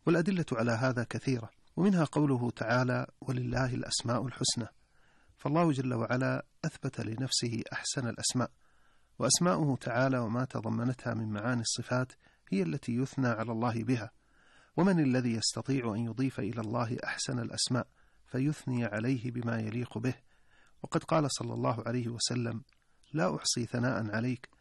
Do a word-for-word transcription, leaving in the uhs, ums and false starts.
والأدلة على هذا كثيرة، ومنها قوله تعالى: ولله الأسماء الحسنى. فالله جل وعلا أثبت لنفسه أحسن الأسماء، وأسماؤه تعالى وما تضمنتها من معاني الصفات هي التي يثنى على الله بها. ومن الذي يستطيع أن يضيف إلى الله أحسن الأسماء فيثني عليه بما يليق به؟ وقد قال صلى الله عليه وسلم: لا أحصي ثناء عليك